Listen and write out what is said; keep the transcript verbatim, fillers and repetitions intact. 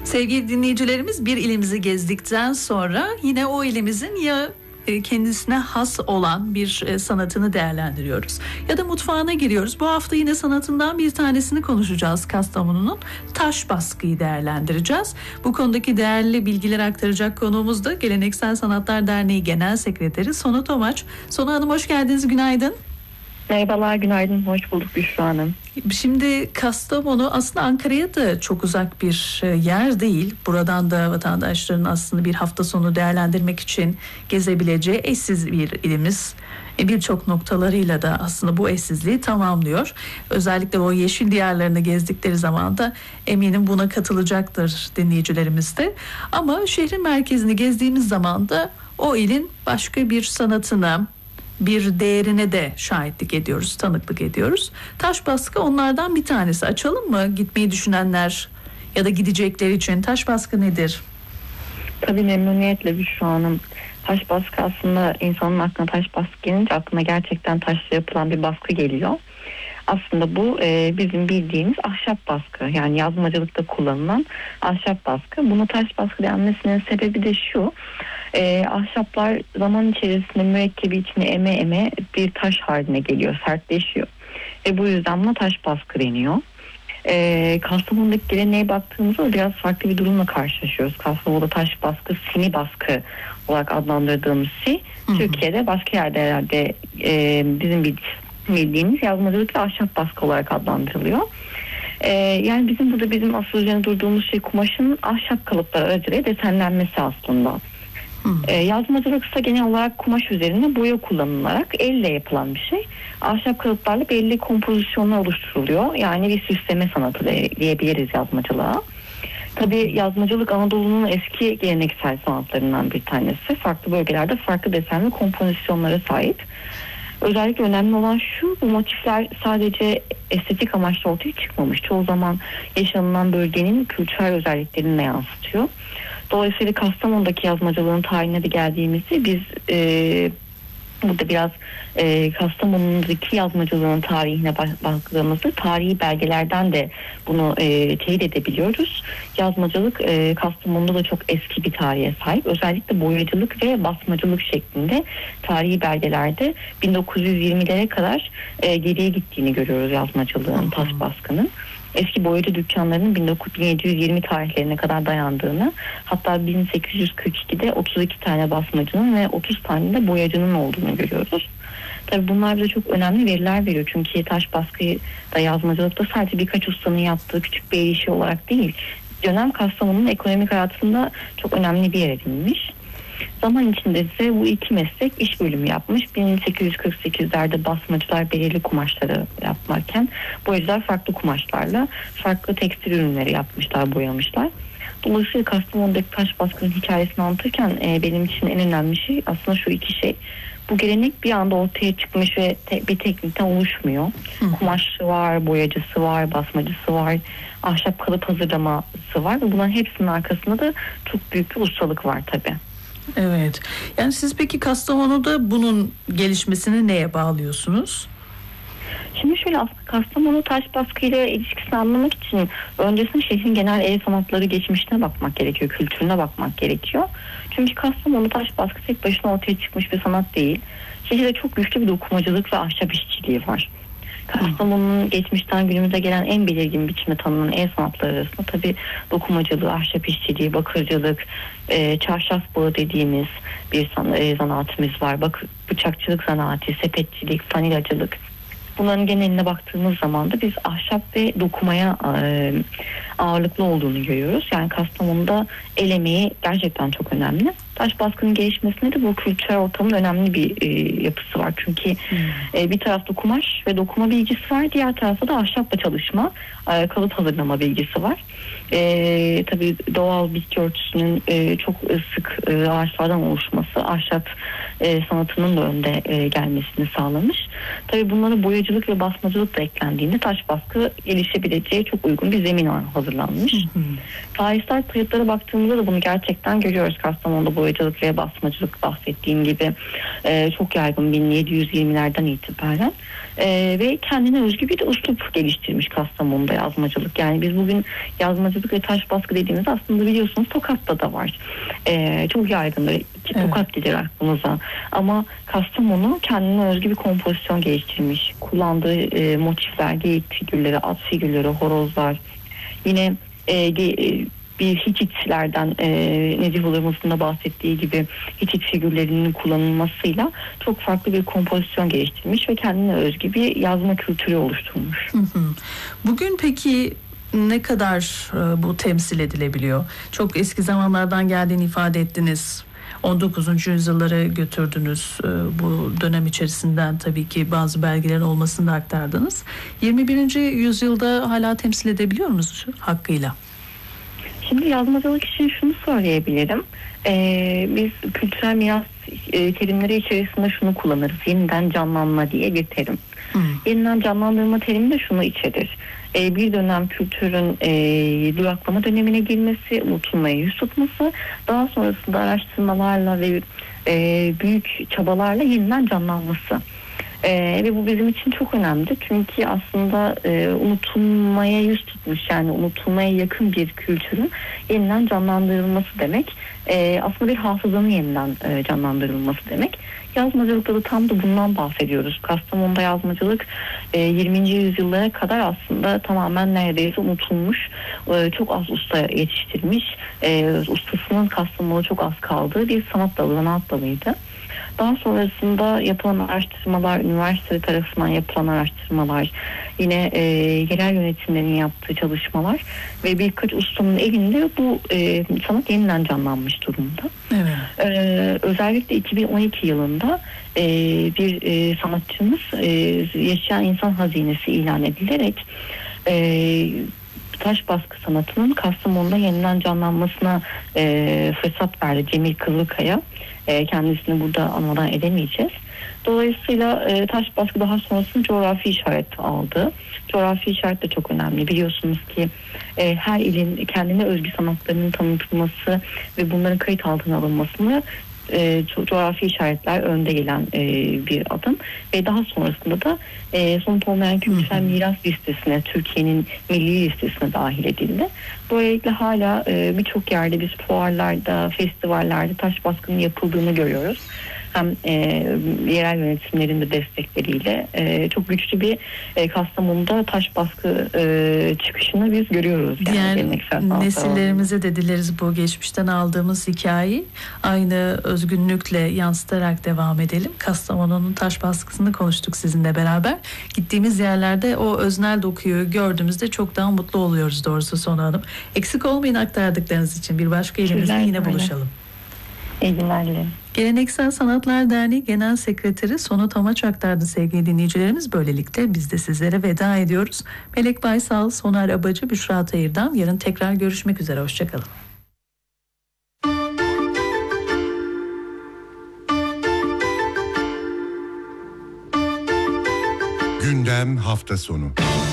Sevgili dinleyicilerimiz, bir ilimizi gezdikten sonra yine o ilimizin ya kendisine has olan bir sanatını değerlendiriyoruz ya da mutfağına giriyoruz. Bu hafta yine sanatından bir tanesini konuşacağız. Kastamonu'nun taş baskıyı değerlendireceğiz. Bu konudaki değerli bilgileri aktaracak konuğumuz da Geleneksel Sanatlar Derneği Genel Sekreteri Sonu Tomaç. Sonu Hanım, hoş geldiniz, günaydın. Merhabalar, günaydın, hoş bulduk Büşra Hanım. Şimdi Kastamonu aslında Ankara'ya da çok uzak bir yer değil. Buradan da vatandaşların aslında bir hafta sonu değerlendirmek için gezebileceği eşsiz bir ilimiz. Birçok noktalarıyla da aslında bu eşsizliği tamamlıyor. Özellikle o yeşil diyarlarını gezdikleri zaman da eminim buna katılacaktır dinleyicilerimiz de. Ama şehrin merkezini gezdiğimiz zaman da o ilin başka bir sanatına, bir değerine de şahitlik ediyoruz, tanıklık ediyoruz. Taş baskı onlardan bir tanesi. Açalım mı gitmeyi düşünenler ya da gidecekler için? Taş baskı nedir? Tabii, memnuniyetle Büşra Hanım. Taş baskı aslında insanın aklına taş baskı gelince aklına gerçekten taşla yapılan bir baskı geliyor. Aslında bu e, bizim bildiğimiz ahşap baskı, yani yazmacılıkta kullanılan ahşap baskı. Buna taş baskı denmesinin sebebi de şu: e, ahşaplar zaman içerisinde mürekkebi içine eme eme bir taş haline geliyor, sertleşiyor ve bu yüzden buna taş baskı deniyor. E, Kastamonu'daki geleneğe baktığımızda biraz farklı bir durumla karşılaşıyoruz. Kastamonu'da taş baskı, sini baskı olarak adlandırdığımız şey, hı hı. Türkiye'de başka yerde herhalde e, bizim bildiğimiz yazmacılık ve ahşap baskı olarak adlandırılıyor. Ee, yani bizim burada bizim asıl üzerine durduğumuz şey kumaşın ahşap kalıplar aracılığıyla desenlenmesi aslında. Ee, yazmacılık ise genel olarak kumaş üzerine boya kullanılarak elle yapılan bir şey. Ahşap kalıplarla belli kompozisyonlar oluşturuluyor. Yani bir süsleme sanatı diyebiliriz yazmacılığa. Tabii yazmacılık Anadolu'nun eski geleneksel sanatlarından bir tanesi. Farklı bölgelerde farklı desen ve kompozisyonlara sahip. Özellikle önemli olan şu: bu motifler sadece estetik amaçlı ortaya çıkmamış. Çoğu zaman yaşanılan bölgenin kültürel özelliklerini de yansıtıyor. Dolayısıyla Kastamonu'daki yazmacılığın tarihine de geldiğimizde biz e, burada biraz e, Kastamonu'daki yazmacılığın tarihine baktığımızda tarihi belgelerden de bunu e, teyit edebiliyoruz. Yazmacılık e, Kastamonu'da da çok eski bir tarihe sahip. Özellikle boyacılık ve basmacılık şeklinde tarihi belgelerde bin dokuz yüz yirmilere kadar e, geriye gittiğini görüyoruz yazmacılığın, taş baskının. Eski boyacı dükkanlarının bin yedi yüz yirmi tarihlerine kadar dayandığını, hatta bin sekiz yüz kırk ikide otuz iki tane basmacının ve otuz tane de boyacının olduğunu görüyoruz. Tabii bunlar bize çok önemli veriler veriyor. Çünkü taş baskıyı da yazmacılıkta sadece birkaç ustanın yaptığı küçük bir işi olarak değil, dönem Kastamonu'nun ekonomik hayatında çok önemli bir yer edinmiş. Zaman içinde ise bu iki meslek iş bölümü yapmış. bin sekiz yüz kırk sekizlerde basmacılar belirli kumaşları yapmarken boyacılar farklı kumaşlarla farklı tekstil ürünleri yapmışlar, boyamışlar. Dolayısıyla Kastamonu'daki taş baskının hikayesini anlatırken e, benim için en önemli şey aslında şu iki şey. Bu gelenek bir anda ortaya çıkmış ve te- bir teknikten oluşmuyor. Hı. Kumaşçı var, boyacısı var, basmacısı var, ahşap kalıp hazırlaması var ve bunların hepsinin arkasında da çok büyük bir ustalık var tabii. Evet. Yani siz peki Kastamonu'da bunun gelişmesini neye bağlıyorsunuz? Şimdi şöyle, aslında Kastamonu taş baskıyla ilişkisini anlamak için öncesinde şehrin genel el sanatları geçmişine bakmak gerekiyor, kültürüne bakmak gerekiyor. Çünkü Kastamonu taş baskı tek başına ortaya çıkmış bir sanat değil. Şehirde çok güçlü bir dokumacılık ve ahşap işçiliği var. Kastamonu'nun geçmişten günümüze gelen en belirgin biçimde tanınan el sanatları arasında tabii dokumacılığı, ahşap işçiliği, bakırcılık, e, çarşaf bağı dediğimiz bir zanaatimiz var. Bak, bıçakçılık zanaati, sepetçilik, fanilacılık. Bunların geneline baktığımız zaman da biz ahşap ve dokumaya e, ağırlıklı olduğunu görüyoruz. Yani Kastamonu'da el emeği gerçekten çok önemli. Taş baskının gelişmesinde de bu kültürel ortamın önemli bir e, yapısı var. Çünkü hmm. e, bir tarafta kumaş ve dokuma bilgisi var. Diğer tarafta da ahşapla çalışma, e, kalıp hazırlama bilgisi var. E, tabii doğal bitki örtüsünün e, çok sık e, ağaçlardan oluşması, ahşap e, sanatının da önde e, gelmesini sağlamış. Tabii bunlara boyacılık ve basmacılık da eklendiğinde taş baskı gelişebileceği çok uygun bir zemin hazırlanmış. Hmm. Tarihsel kayıtlara baktığımızda da bunu gerçekten görüyoruz. Kastamonu'da boyacılık boyacılık ve basmacılık bahsettiğim gibi e, çok yaygın bin yedi yüz yirmilerden itibaren e, ve kendine özgü bir de üslup geliştirmiş Kastamonu'da yazmacılık. Yani biz bugün yazmacılık ve taş baskı dediğimiz aslında biliyorsunuz Tokat'ta da var. E, çok yaygın, böyle iki Tokat evet. gelir aklımıza. Ama Kastamonu kendine özgü bir kompozisyon geliştirmiş. Kullandığı e, motifler, geyik figürleri, at figürleri, horozlar. Yine e, ge, bir Hititlerden e, Necip hocamızın da bahsettiği gibi Hitit figürlerinin kullanılmasıyla çok farklı bir kompozisyon geliştirmiş ve kendine özgü bir yazma kültürü oluşturmuş. Hı hı. Bugün peki ne kadar e, bu temsil edilebiliyor? Çok eski zamanlardan geldiğini ifade ettiniz. on dokuzuncu yüzyıllara götürdünüz. E, bu dönem içerisinden tabii ki bazı belgelerin olmasını da aktardınız. yirmi birinci yüzyılda hala temsil edebiliyor musunuz hakkıyla? Şimdi yazmacılık için şunu söyleyebilirim. Ee, biz kültürel miras e, terimleri içerisinde şunu kullanırız. Yeniden canlanma diye bir terim. Hmm. Yeniden canlandırma terimi de şunu içerir. Ee, bir dönem kültürün e, duraklama dönemine girmesi, unutulmaya yüz tutması, daha sonrasında araştırmalarla ve e, büyük çabalarla yeniden canlanması. Ee, ve bu bizim için çok önemli çünkü aslında e, unutulmaya yüz tutmuş, yani unutulmaya yakın bir kültürün yeniden canlandırılması demek. E, aslında bir hafızanın yeniden e, canlandırılması demek. Yazmacılıkta da tam da bundan bahsediyoruz. Kastamonu'da yazmacılık e, yirminci yüzyıllara kadar aslında tamamen neredeyse unutulmuş, e, çok az usta yetiştirmiş, e, ustasının Kastamonu'da çok az kaldığı bir sanat dalı, sanat dalıydı. Daha sonrasında yapılan araştırmalar, üniversite tarafından yapılan araştırmalar, yine e, yerel yönetimlerin yaptığı çalışmalar ve birkaç ustanın elinde bu e, sanat yeniden canlanmış durumda. Evet. E, özellikle iki bin on iki yılında e, bir e, sanatçımız e, yaşayan insan hazinesi ilan edilerek e, taş baskı sanatının Kastamonu'da yeniden canlanmasına e, fırsat verdi. Cemil Kızılkaya. E, kendisini burada anmadan edemeyeceğiz. Dolayısıyla e, taş baskı daha sonrasında coğrafi işaret aldı. Coğrafi işaret de çok önemli. Biliyorsunuz ki e, her ilin kendine özgü sanatlarının tanıtılması ve bunların kayıt altına alınmasını E, coğrafi işaretler önde gelen e, bir adım ve daha sonrasında da e, somut olmayan kültürel miras listesine, Türkiye'nin milli listesine dahil edildi. Böylelikle hala e, birçok yerde biz fuarlarda, festivallerde taş baskının yapıldığını görüyoruz. Hem e, yerel yönetimlerin de destekleriyle e, çok güçlü bir e, Kastamonu'da taş baskı e, çıkışını biz görüyoruz. Yani, yani nesillerimize de dileriz bu geçmişten aldığımız hikayeyi aynı özgünlükle yansıtarak devam edelim. Kastamonu'nun taş baskısını konuştuk sizinle beraber. Gittiğimiz yerlerde o öznel dokuyu gördüğümüzde çok daha mutlu oluyoruz doğrusu Sonu Hanım. Eksik olmayın aktardıklarınız için. Bir başka elimizde yine öyle. Buluşalım. İyi günler dilerim. Geleneksel Sanatlar Derneği Genel Sekreteri Sonu Tamaç aktardı sevgili dinleyicilerimiz. Böylelikle biz de sizlere veda ediyoruz. Melek Baysal, Soner Abacı, Büşra Tayır'dan yarın tekrar görüşmek üzere. Hoşçakalın. Gündem hafta sonu.